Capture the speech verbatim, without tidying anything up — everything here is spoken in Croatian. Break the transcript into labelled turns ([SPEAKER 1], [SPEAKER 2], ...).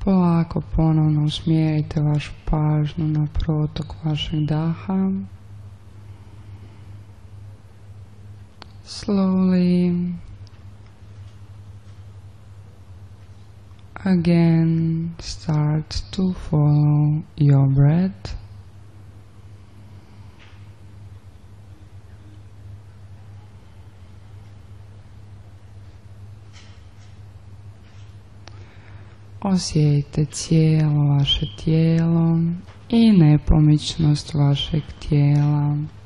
[SPEAKER 1] Polako ponovno usmjerite vašu pažnju na protok vašeg daha. Slowly again start to follow your breath. Osjetite cijelo vaše tijelo i nepomičnost vašeg tijela.